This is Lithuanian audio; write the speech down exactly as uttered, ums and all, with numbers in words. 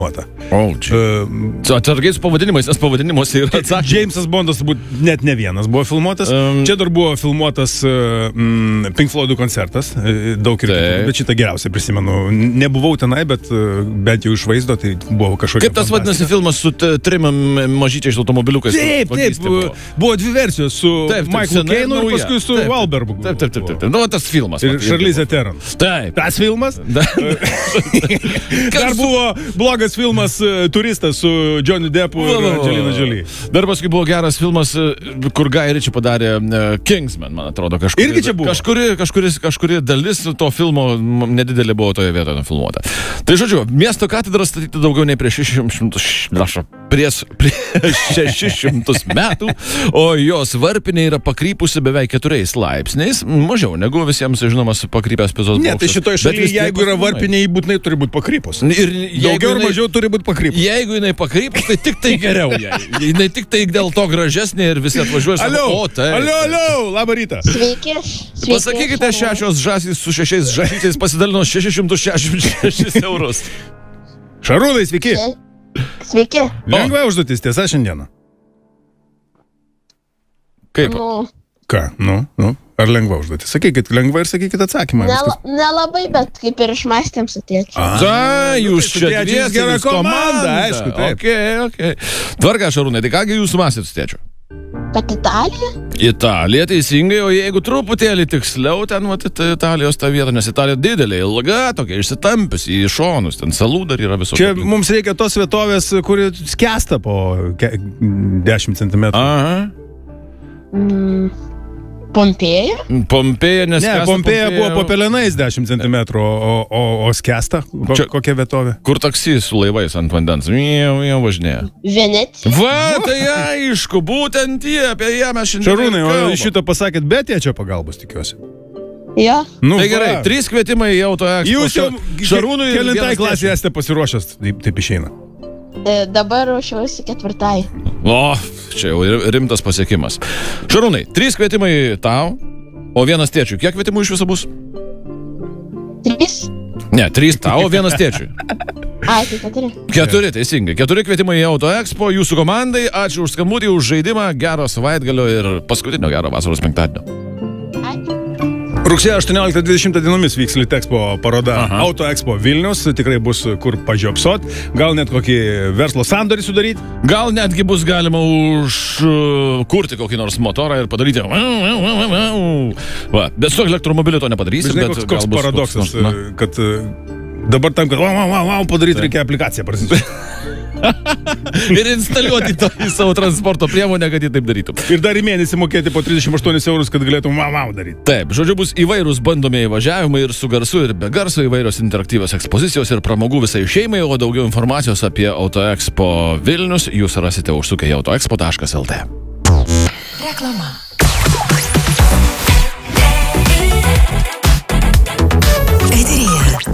O, čia. Uh, Atsargiai su pavadinimais, nes pavadinimuose yra atsakymas. Jamesas Bondas turbūt net ne vienas buvo filmuotas. Um, čia dar buvo filmuotas uh, mm, Pink Floydų koncertas, daug ir kitų, bet šitą geriausiai prisimenu. Nebuvau tenai, bet uh, bent jau iš vaizdo, tai buvo kažkokia. Kaip tas vadinasi filmas su trim mažyčiais automobiliukais? Taip, taip, buvo. buvo dvi versijos su Michael Caine ir paskui su Wahlbergu. Taip, taip, taip, taip. Nu, tas filmas. Ir Charlize Theron. Taip. Tas filmas. Dar buvo blogas filmas Turistas su Johnny Deppu ir Angelina Jolie. Dar paskui buvo geras filmas, kur Guy Ritchie padarė Kingsman, man atrodo. Kažkuri, Irgi čia buvo. Kažkuri, kažkuri, kažkuri dalis to filmo nedidelė buvo toje vietoje filmuota. Tai žodžiu, miesto katedra statyti daugiau nei prieš šešis šimtus, prieš, prieš šešis šimtus metų, o jos varpinė yra pakrypusi beveik keturiais laipsniais, mažiau negu visiems žinomas pakrypęs Pizos bokštas. Ne, tai šitoje šalyje, jeigu yra varpinė, jį būtinai turi būti pakrypus. Ir daugiau ar mažiau turi būti pakrypus. Jeigu jinai pakrypus, tai tik tai geriau. Jai. Jinai tik tai dėl to gražesnė ir visi atvažiuoja. Alio, o, tai, alio, alio, labą rytą. Sveiki. Sveiki. Pasakykite, šešios žąsys su šešiais žąsyčiais pasidalino šešis šimtus šešiasdešimt šešis eurus. Šarūnai, sveiki. Sveiki. Lengva užduotis, tiesa, šiandieną. Kaip? Nu, Ką? Nu, nu. Ar lengva užduotis? Sakykit lengva ir sakykit atsakymą. nela, nelabai, bet kaip ir išmąstėm su tėčiu. A, jūs tai čia tėčiais dviese, gera jūs komanda, aišku, taip. Okay, okay. Tvarka, Šarūnai, tai kągi jūs mąstėt su tėčiu? Kad Italija? Italija, teisingai, o jeigu truputėlį tiksliau, ten matyti Italijos tą vietą, nes Italija didelė, ilga, tokia išsitampiusi į šonus, ten salų dar yra visokių. Čia mums reikia tos vietovės, kuri skęsta po dešimt centimetrų. Aha. Mm, Pompėja? Pompeja, nes... Ne, Pompeja buvo po pelenais dešimt centimetrų, o, o, o skęsta? Ko, Čia- kokia vietovė? Kur taksi su laivais ant vandens. Jau, jau važinėja. Venecija? Va, tai aišku, būtent jie, apie ją mes šiandien. Šarūnai, o kalbam. šitą pasakėt be tėčio pagalbos, tikiuosi. Jo. Nu, Tai gerai, va. trys kvietimai į Auto Expo. Jūs jau Šarūnui ir kelintai vienas klasėje tėčiui. esate pasiruošęs, taip, taip išeina. E, dabar ruošiausi ketvirtai. O, čia jau rimtas pasiekimas. Šarūnai, trys kvietimai tau, o vienas tėčiui. Kiek kvietimų iš viso bus? Trys? Ne, trys tau, o vienas tėčiui. Ai, tai keturi. Keturi, teisingai. Keturi kvietimai į Auto Expo, jūsų komandai. Ačiū už skambutį, už žaidimą, gero savaitgalio ir paskutinio gero vasaros penktadienio. Ačiū. Rugsėjo aštuonioliktą dvidešimtą dienomis vyks Litexpo paroda Aha. Auto Expo Vilnius, tikrai bus kur pažiopsot, gal net kokį verslo sandorį sudaryti. Gal netgi bus galima užkurti kokį nors motorą ir padaryti. Va, bet su elektromobiliu to nepadarysim. Žinai, bet koks, gal koks bus paradoksas, koks nors- na. kad e, dabar tam, kad wow, wow, wow, wow, padaryti reikia aplikaciją prasidėti. Ir instaliuoti to į savo transporto priemonę, kad jį taip darytų. Ir dar į mėnesį mokėti po trisdešimt aštuonis eurus, kad galėtum wow, wow daryti. Taip, žodžiu, bus įvairūs bandomieji važiavimai ir su garsu, ir be garso, įvairios interaktyvios ekspozicijos ir pramogų visai šeimai, o daugiau informacijos apie Auto Expo Vilnius jūs rasite užsukę į autoexpo taškas lt. Reklama.